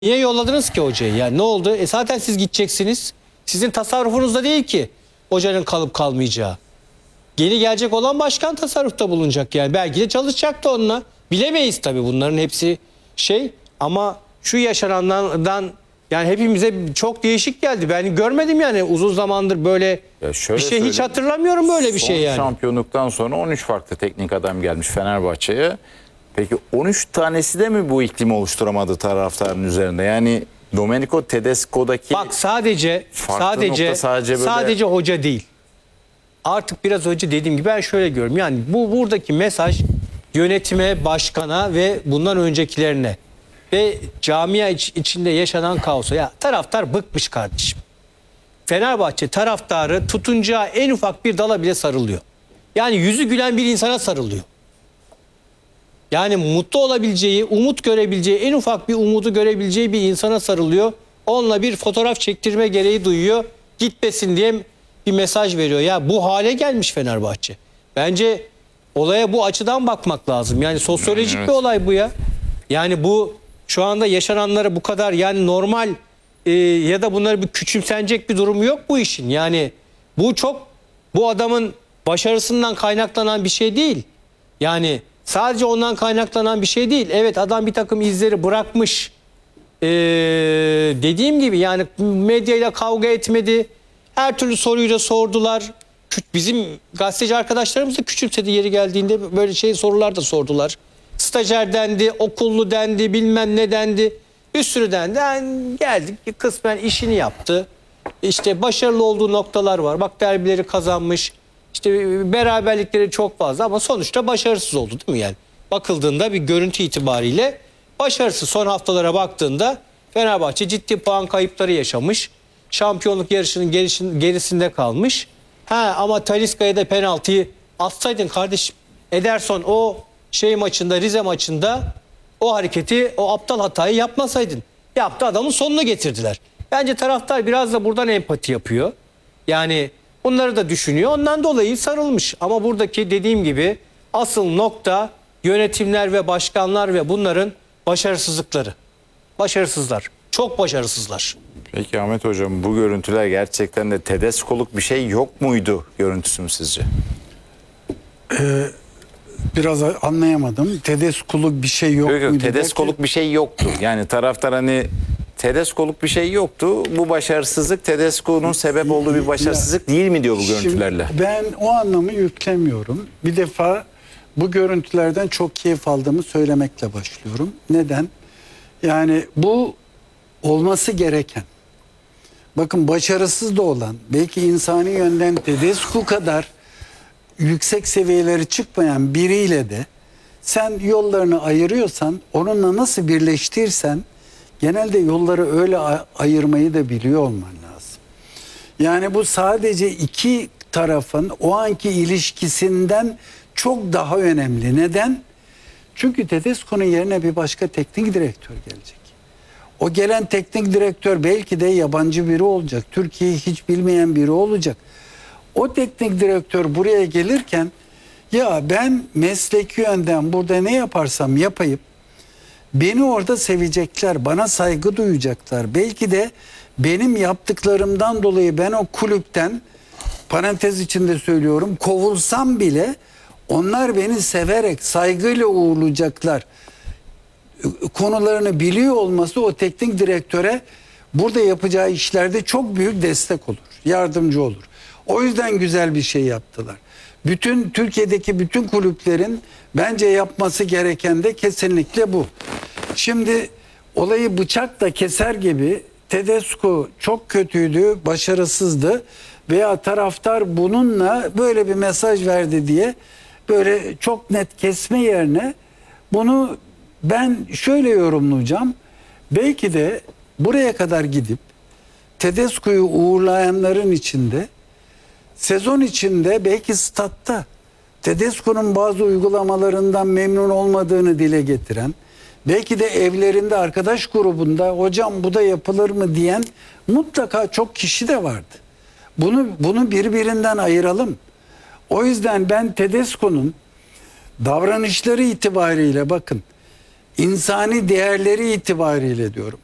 Niye yolladınız ki hocayı? Yani ne oldu? Zaten siz gideceksiniz. Sizin tasarrufunuzda değil ki hocanın kalıp kalmayacağı. Yeni gelecek olan başkan tasarrufta bulunacak yani. Belki de çalışacak da onunla. Bilemeyiz tabii, bunların hepsi ama şu yaşananlardan yani hepimize çok değişik geldi. Ben görmedim yani uzun zamandır böyle bir şey, hiç hatırlamıyorum böyle bir şey yani. Son şampiyonluktan sonra 13 farklı teknik adam gelmiş Fenerbahçe'ye. Peki 13 tanesi de mi bu iklimi oluşturamadı taraftarın üzerinde? Yani Domenico Tedesco'daki bak sadece hoca değil. Artık biraz önce dediğim gibi ben şöyle görüyorum. Yani buradaki mesaj yönetime, başkana ve bundan öncekilerine ve camia içinde yaşanan kaosa. Ya taraftar bıkmış kardeşim. Fenerbahçe taraftarı tutunacağı en ufak bir dala bile sarılıyor. Yani yüzü gülen bir insana sarılıyor. Yani mutlu olabileceği, umut görebileceği, en ufak bir umudu görebileceği bir insana sarılıyor. Onunla bir fotoğraf çektirme gereği duyuyor. Gitmesin diye bir mesaj veriyor. Ya bu hale gelmiş Fenerbahçe. Bence olaya bu açıdan bakmak lazım. Yani sosyolojik bir olay bu ya. Yani bu şu anda yaşananlara bu kadar yani normal ya da bunları bir küçümsenecek bir durumu yok bu işin. Yani bu adamın başarısından kaynaklanan bir şey değil. Yani sadece ondan kaynaklanan bir şey değil. Evet, adam bir takım izleri bırakmış. Dediğim gibi yani medyayla kavga etmedi. Her türlü soruyu da sordular. Bizim gazeteci arkadaşlarımız da küçümsedi yeri geldiğinde, böyle sorular da sordular. Stajyer dendi, okullu dendi, bilmem ne dendi. Bir sürü dendi. Yani geldik, kısmen işini yaptı. İşte başarılı olduğu noktalar var. Bak, derbileri kazanmış. İşte beraberlikleri çok fazla ama sonuçta başarısız oldu değil mi yani? Bakıldığında bir görüntü itibariyle başarısız. Son haftalara baktığında Fenerbahçe ciddi puan kayıpları yaşamış. Şampiyonluk yarışının gerisinde kalmış. Ama Talisca'ya da penaltıyı atsaydın kardeşim. Ederson o maçında, Rize maçında o hareketi, o aptal hatayı yapmasaydın. Yaptı, adamın sonunu getirdiler. Bence taraftar biraz da buradan empati yapıyor. Yani bunları da düşünüyor. Ondan dolayı sarılmış. Ama buradaki dediğim gibi asıl nokta yönetimler ve başkanlar ve bunların başarısızlıkları. Başarısızlar. Çok başarısızlar. Peki Ahmet Hocam, bu görüntüler gerçekten de Tedesco'luk bir şey yok muydu görüntüsü mü sizce? Biraz anlayamadım. Tedesco'luk bir şey yok muydu? Tedesco'luk bir şey yoktu. Yani taraftar Tedesco'luk bir şey yoktu. Bu başarısızlık Tedesco'nun sebep olduğu bir başarısızlık değil mi diyor bu görüntülerle? Şimdi ben o anlamı yüklemiyorum. Bir defa bu görüntülerden çok keyif aldığımı söylemekle başlıyorum. Neden? Yani bu olması gereken. Bakın, başarısız da olan, belki insani yönden Tedesco kadar yüksek seviyeleri çıkmayan biriyle de sen yollarını ayırıyorsan, onunla nasıl birleştirsen, genelde yolları öyle ayırmayı da biliyor olman lazım. Yani bu sadece iki tarafın o anki ilişkisinden çok daha önemli. Neden? Çünkü Tedesco'nun yerine bir başka teknik direktör gelecek. O gelen teknik direktör belki de yabancı biri olacak. Türkiye'yi hiç bilmeyen biri olacak. O teknik direktör buraya gelirken, ya ben mesleki yönden burada ne yaparsam yapayım, beni orada sevecekler, bana saygı duyacaklar. Belki de benim yaptıklarımdan dolayı ben o kulüpten, parantez içinde söylüyorum, kovulsam bile onlar beni severek, saygıyla uğurlayacaklar konularını biliyor olması o teknik direktöre burada yapacağı işlerde çok büyük destek olur, yardımcı olur. O yüzden güzel bir şey yaptılar. Türkiye'deki bütün kulüplerin bence yapması gereken de kesinlikle bu. Şimdi olayı bıçakla keser gibi Tedesco çok kötüydü, başarısızdı veya taraftar bununla böyle bir mesaj verdi diye böyle çok net kesme yerine bunu ben şöyle yorumlayacağım. Belki de buraya kadar gidip Tedesco'yu uğurlayanların içinde, sezon içinde belki statta Tedesco'nun bazı uygulamalarından memnun olmadığını dile getiren, belki de evlerinde, arkadaş grubunda hocam bu da yapılır mı diyen mutlaka çok kişi de vardı. Bunu birbirinden ayıralım. O yüzden ben Tedesco'nun davranışları itibariyle, bakın, insani değerleri itibariyle diyorum,